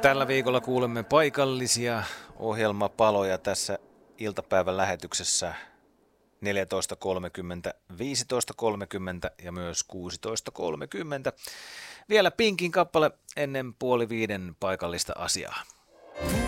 Tällä viikolla kuulemme paikallisia ohjelmapaloja tässä iltapäivän lähetyksessä 14.30, 15.30 ja myös 16.30. Vielä Pinkin kappale ennen 4:30 paikallista asiaa.